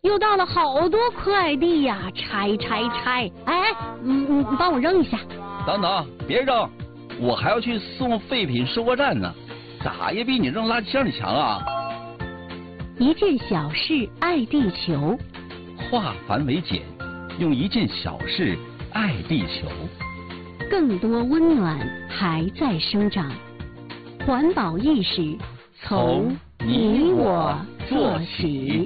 又到了好多快递呀，拆！哎，你帮我扔一下。 等等，别扔，我还要去送废品收货站呢，咋也比你扔垃圾箱里强啊！ 一件小事爱地球， 化繁为简，用一件小事爱地球。 更多温暖还在生长，环保意识从你我做起。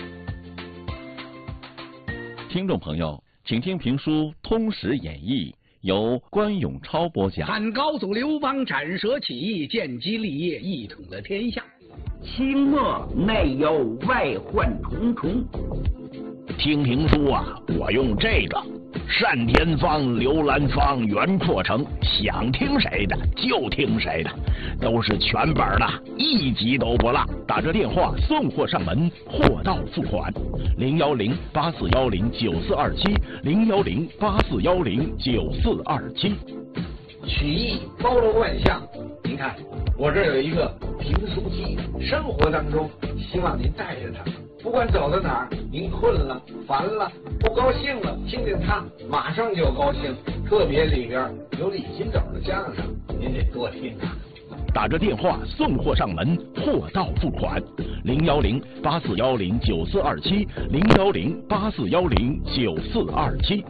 听众朋友，请听评书《通史演义》，由关永超播讲。 汉高祖刘邦斩蛇起义，建基立业，一统了天下。 清末内忧外患重重。 听评书啊，我用这个单田芳、刘兰芳、袁阔成，想听谁的就听谁的，都是全本的，一集都不落。打这电话送货上门，货到付款。010-8410-9427，010-8410-9427。 曲艺包罗万象，您看我这儿有一个评书机，生活当中希望您带着它，不管走到哪儿，您困了、烦了、不高兴了，听听它，马上就高兴。特别里边有李金斗的相声，您得多听啊。 打着电话送货上门，货到付款。010-8410-9427，010-8410-9427。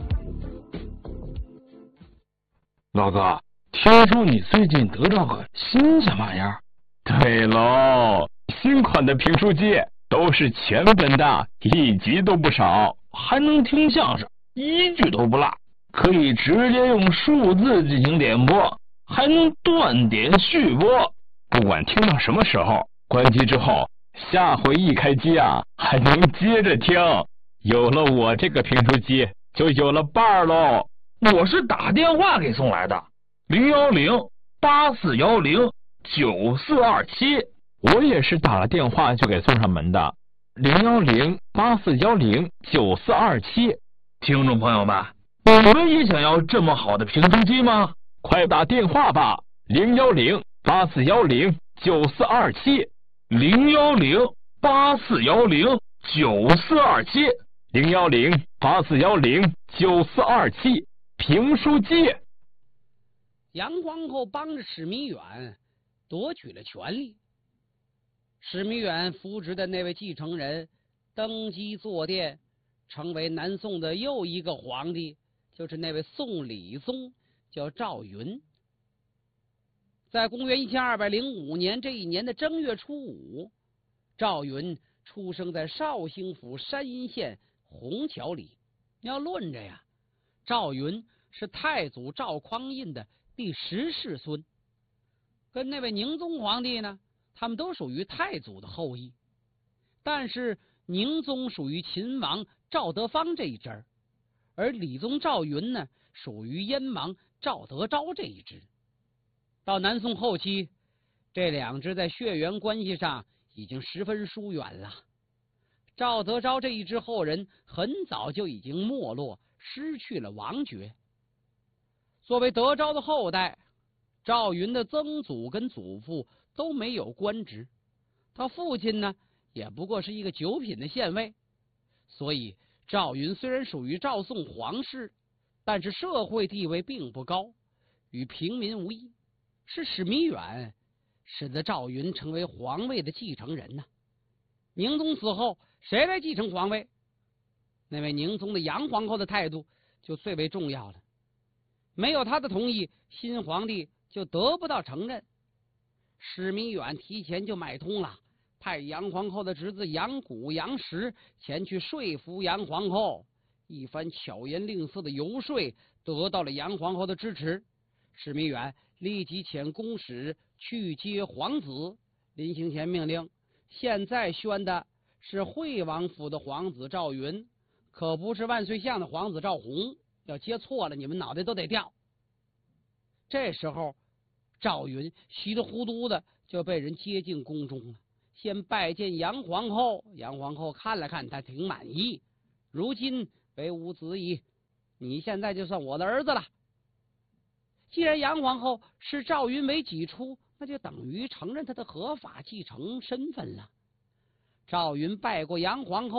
老哥，听说你最近得到个新鲜玩意儿？ 对喽，新款的评书机都是全本的，一集都不少， 还能听相声，一句都不落，可以直接用数字进行点播，还能断点续播。 不管听到什么时候，关机之后，下回一开机啊，还能接着听。有了我这个评书机，就有了伴儿喽。 我是打电话给送来的，010-8410-9427。 我也是打了电话就给送上门的，010-8410-9427。 听众朋友们，你们也想要这么好的评书机吗？ 快打电话吧，010-8410-9427，010-8410-9427，评书机。 杨皇后帮着史弥远夺取了权力，史弥远扶植的那位继承人登基坐殿，成为南宋的又一个皇帝，就是那位宋理宗，叫赵云。在公元1205年这一年的正月初5，赵云出生在绍兴府山阴县虹桥里。要论着呀，赵云是太祖赵匡胤的第10世孙，跟那位宁宗皇帝呢，他们都属于太祖的后裔，但是宁宗属于秦王赵德芳这一支儿，而理宗赵云呢，属于燕王赵德昭这一支。到南宋后期，这两支在血缘关系上已经十分疏远了。赵德昭这一支后人很早就已经没落，失去了王爵。作为德昭的后代，赵云的曾祖跟祖父都没有官职，他父亲呢也不过是一个9品的县尉，所以赵云虽然属于赵宋皇室，但是社会地位并不高，与平民无异。是史弥远使得赵云成为皇位的继承人呢。宁宗死后，谁来继承皇位？那位宁宗的杨皇后的态度就最为重要了。没有他的同意，新皇帝就得不到承认。史弥远提前就买通了，派杨皇后的侄子杨谷、杨时前去说服杨皇后，一番巧言令色的游说，得到了杨皇后的支持。史弥远立即遣公使去接皇子，临行前命令：现在宣的是惠王府的皇子赵云，可不是万岁巷的皇子赵弘，要接错了，你们脑袋都得掉。这时候，赵云稀里糊涂的就被人接进宫中了，先拜见杨皇后。杨皇后看了看，他挺满意。如今为吾子矣，你现在就算我的儿子了。既然杨皇后视赵云为己出，那就等于承认他的合法继承身份了。赵云拜过杨皇后，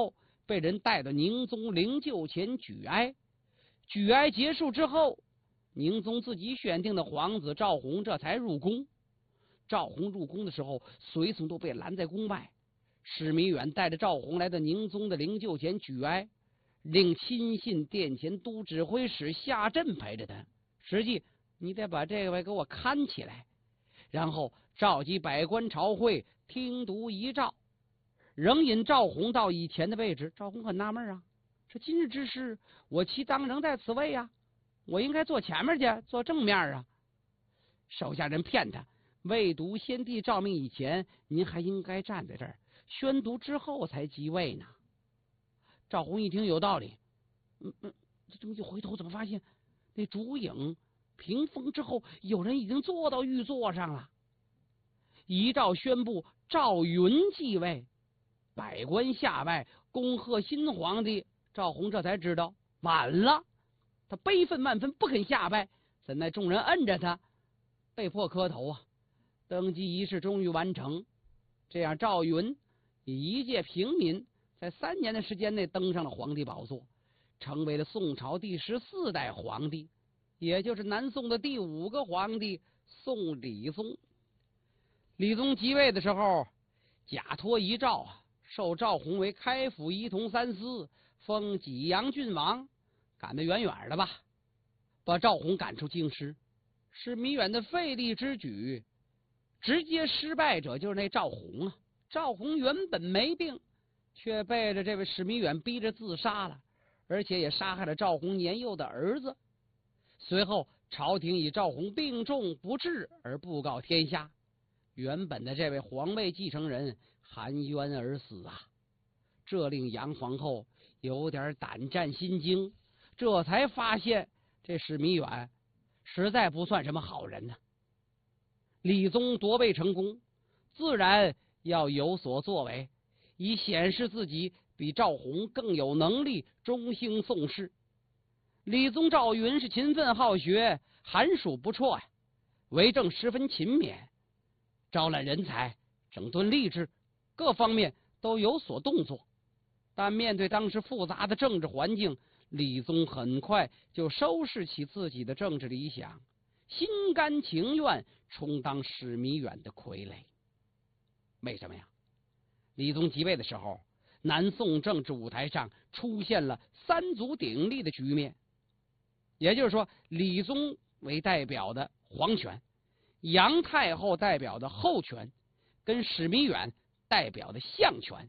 被人带到宁宗灵柩前举哀。举哀结束之后，宁宗自己选定的皇子赵弘这才入宫。赵弘入宫的时候，随从都被拦在宫外。史弥远带着赵弘来到宁宗的灵柩前举哀，令亲信殿前都指挥使夏震陪着他。实际你得把这位给我看起来，然后召集百官朝会，听读遗诏，仍引赵弘到以前的位置。赵弘很纳闷啊，这今日之事，我妻当仍在此位啊，我应该坐前面去，坐正面啊。手下人骗他，未读先帝诏命以前，您还应该站在这儿，宣读之后才即位呢。赵弘一听有道理，这东西回头怎么发现那烛影屏风之后，有人已经坐到御座上了。遗诏宣布赵云继位，百官下拜，恭贺新皇帝。赵弘这才知道晚了，他悲愤万分，不肯下拜，怎奈众人摁着他，被迫磕头啊。登基仪式终于完成，这样赵云以一介平民，在3年的时间内登上了皇帝宝座，成为了宋朝第14代皇帝，也就是南宋的第5个皇帝宋理宗。理宗即位的时候，假托遗诏，授赵弘为开府仪同三司，封济阳郡王，赶得远远的吧，把赵弘赶出京师。史弥远的费力之举，直接失败者就是那赵弘啊。赵弘原本没病，却被着这位史弥远逼着自杀了，而且也杀害了赵弘年幼的儿子。随后朝廷以赵弘病重不治而布告天下，原本的这位皇位继承人含冤而死啊。这令杨皇后有点胆战心惊，这才发现这史弥远实在不算什么好人呢。理宗夺位成功，自然要有所作为，以显示自己比赵弘更有能力，中兴宋室。理宗赵云是勤奋好学，寒暑不辍呀，为政十分勤勉，招揽人才，整顿吏治，各方面都有所动作。但面对当时复杂的政治环境，理宗很快就收拾起自己的政治理想，心甘情愿充当史弥远的傀儡。为什么呀？理宗即位的时候，南宋政治舞台上出现了3足鼎立的局面，也就是说，理宗为代表的皇权，杨太后代表的后权，跟史弥远代表的相权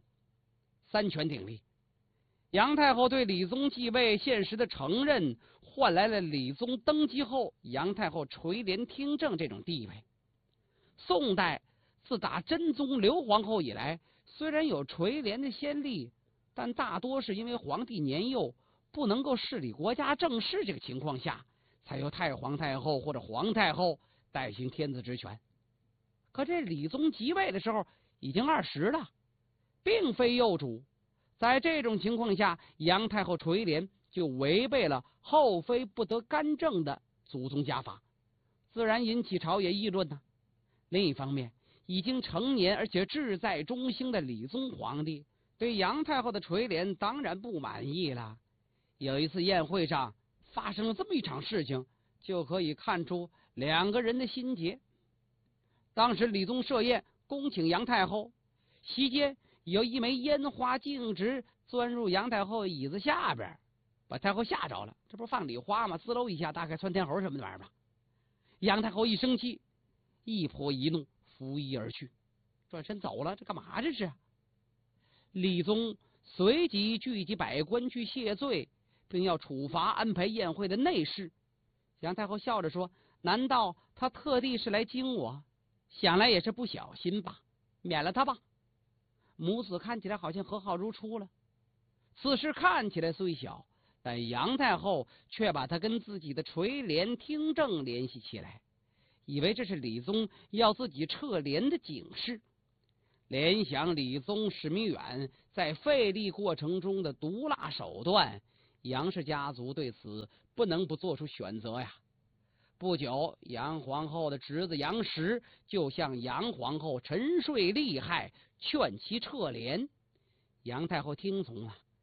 ，3权鼎立。杨太后对理宗继位现实的承认，换来了理宗登基后杨太后垂帘听政这种地位。宋代自打真宗刘皇后以来，虽然有垂帘的先例，但大多是因为皇帝年幼，不能够治理国家政事，这个情况下，才由太皇太后或者皇太后代行天子职权。可这理宗即位的时候已经20了，并非幼主。在这种情况下，杨太后垂帘就违背了后妃不得干政的祖宗家法，自然引起朝野议论呢。另一方面，已经成年而且志在中兴的理宗皇帝对杨太后的垂帘当然不满意了。有一次宴会上发生了这么一场事情，就可以看出2个人的心结。当时理宗设宴恭请杨太后，席间有一枚烟花径直钻入杨太后椅子下边，把太后吓着了。这不是放礼花吗？滋溜一下，大概窜天猴什么的玩意儿吧。杨太后一生气，一泼一怒，拂衣而去，转身走了。这干嘛这是？理宗随即聚集百官去谢罪，并要处罚安排宴会的内侍。杨太后笑着说：“难道他特地是来惊我？想来也是不小心吧，免了他吧。”母子看起来好像和好如初了。此事看起来虽小，但杨太后却把他跟自己的垂帘听政联系起来，以为这是理宗要自己撤帘的警示。联想理宗史弥远在废立过程中的毒辣手段，杨氏家族对此不能不做出选择呀。不久，杨皇后的侄子杨时就向杨皇后沉睡利害，劝其撤帘。杨太后听从了，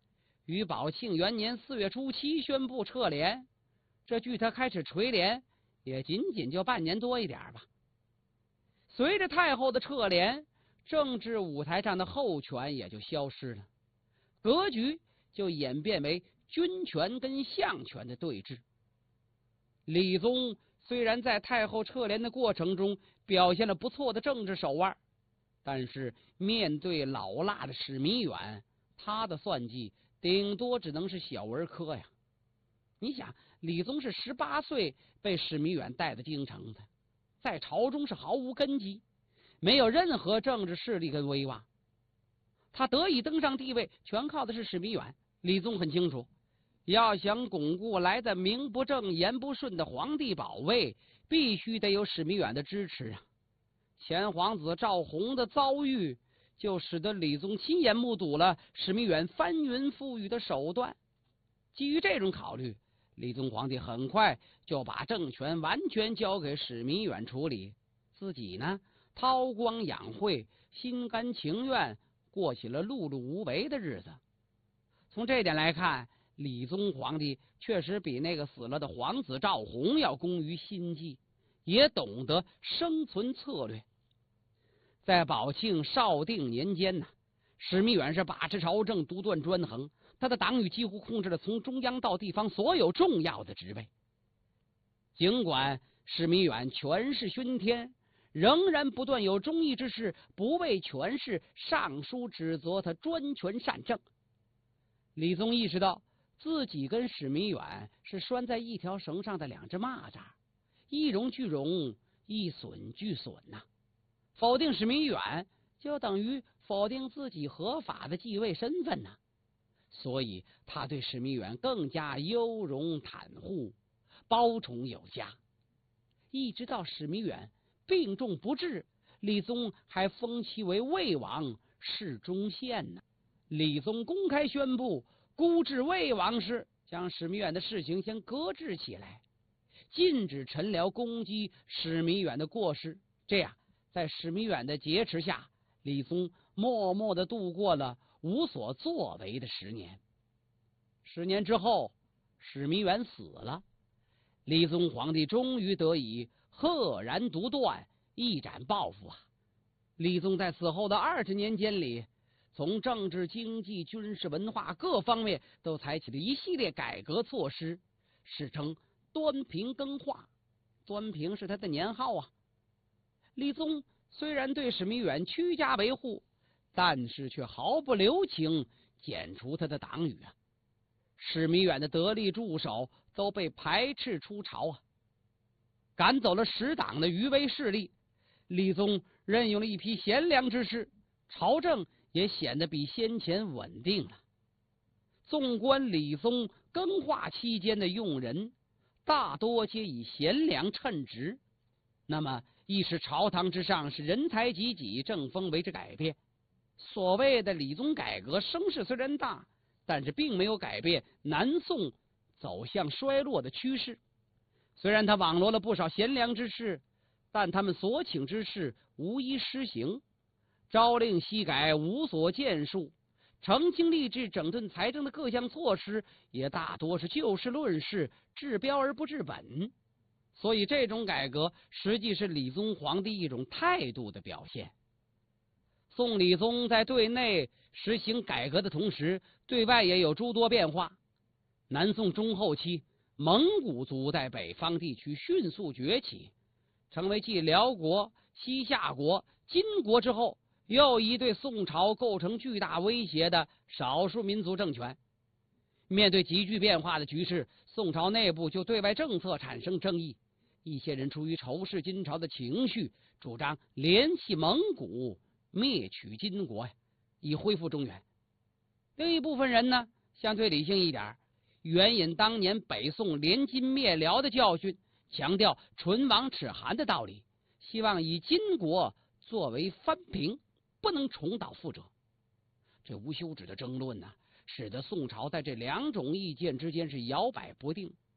于宝庆元年4月初7宣布撤联，这距他开始垂帘也仅仅就半年多一点吧。随着太后的撤联，政治舞台上的后权也就消失了，格局就演变为军权跟相权的对峙。李宗虽然在太后撤联的过程中表现了不错的政治手腕，但是面对老辣的史弥远，他的算计顶多只能是小儿科呀。你想，李宗是18岁被史弥远带到京城的，在朝中是毫无根基，没有任何政治势力跟威望。他得以登上帝位，全靠的是史弥远。李宗很清楚，要想巩固来的名不正言不顺的皇帝宝位，必须得有史弥远的支持啊。前皇子赵弘的遭遇，就使得李宗亲眼目睹了史弥远翻云覆雨的手段。基于这种考虑，李宗皇帝很快就把政权完全交给史弥远处理，自己呢韬光养晦，心甘情愿过起了碌碌无为的日子。从这点来看，李宗皇帝确实比那个死了的皇子赵弘要工于心计，也懂得生存策略。在宝庆绍定年间呢，史弥远是把持朝政，独断专横，他的党羽几乎控制了从中央到地方所有重要的职位。尽管史弥远权势熏天，仍然不断有忠义之士不为权势上书指责他专权擅政。李宗意识到自己跟史弥远是拴在一条绳上的两只蚂蚱，一荣俱荣，一损俱损呐。否定史弥远，就等于否定自己合法的继位身份呐。所以他对史弥远更加优容袒护，包宠有加。一直到史弥远病重不治，李宗还封其为魏王，侍中宪呢。李宗公开宣布孤置魏王室，将史弥远的事情先搁置起来，禁止臣僚攻击史弥远的过失。这样，在史弥远的劫持下，李宗默默地度过了无所作为的10年。10年之后，史弥远死了，李宗皇帝终于得以赫然独断，一展抱负啊！李宗在死后的20年间里，从政治、经济、军事、文化各方面都采取了一系列改革措施，史称端平更化。端平是他的年号啊。李宗虽然对史弥远屈家维护，但是却毫不留情剪除他的党羽啊。史弥远的得力助手都被排斥出朝啊，赶走了10党的余威势力。李宗任用了一批贤良之士，朝政也显得比先前稳定了。纵观李宗更化期间的用人，大多皆以贤良称职，那么亦是朝堂之上是人才济济，政风为之改变。所谓的李宗改革声势虽然大，但是并没有改变南宋走向衰落的趋势。虽然他网罗了不少贤良之士，但他们所请之事无一施行，朝令夕改，无所建树。澄清吏治、整顿财政的各项措施也大多是就事论事，治标而不治本。所以这种改革实际是李宗皇帝一种态度的表现。宋理宗在对内实行改革的同时，对外也有诸多变化。南宋中后期，蒙古族在北方地区迅速崛起，成为继辽国、西夏国、金国之后又一对宋朝构成巨大威胁的少数民族政权。面对急剧变化的局势，宋朝内部就对外政策产生争议。一些人出于仇视金朝的情绪，主张联系蒙古，灭取金国，以恢复中原。另一部分人呢，相对理性一点，援引当年北宋联金灭辽的教训，强调唇亡齿寒的道理，希望以金国作为藩平，不能重蹈覆辙。这无休止的争论呢，使得宋朝在这两种意见之间是摇摆不定，